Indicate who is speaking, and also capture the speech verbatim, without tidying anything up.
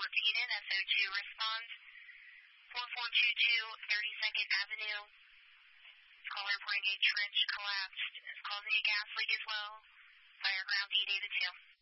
Speaker 1: repeated. S O two respond. four four two two, thirty-second Avenue. Caller reporting a trench collapsed. It's causing a gas leak as well. Fire ground D data two.